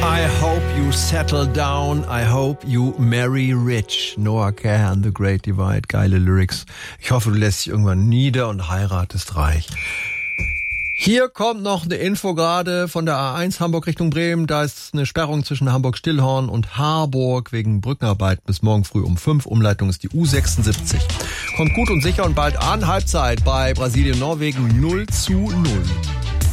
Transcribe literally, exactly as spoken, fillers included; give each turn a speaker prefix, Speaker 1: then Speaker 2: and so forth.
Speaker 1: I hope you settle down, I hope you marry rich. Noah Kahan, The Great Divide, geile Lyrics. Ich hoffe, du lässt dich irgendwann nieder und heiratest reich. Hier kommt noch eine Info gerade von der A eins Hamburg Richtung Bremen. Da ist eine Sperrung zwischen Hamburg-Stillhorn und Harburg wegen Brückenarbeit bis morgen früh um fünf. Umleitung ist die U sechsundsiebzig. Kommt gut und sicher und bald an. Halbzeit bei Brasilien-Norwegen null zu null.